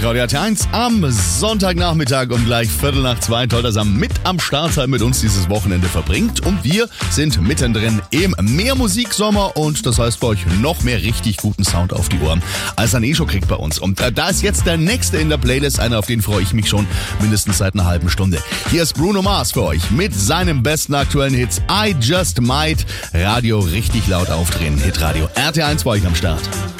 Hitradio RT1 am Sonntagnachmittag um gleich 1:45. Toll, dass ihr mit am Start mit uns dieses Wochenende verbringt. Und wir sind mittendrin im Mehrmusiksommer und das heißt bei euch noch mehr richtig guten Sound auf die Ohren, als ihr schon kriegt bei uns. Und da ist jetzt der nächste in der Playlist, einer, auf den freue ich mich schon mindestens seit einer halben Stunde. Hier ist Bruno Mars für euch mit seinem besten aktuellen Hits I Just Might. Radio richtig laut aufdrehen. Hitradio RT1 bei euch am Start.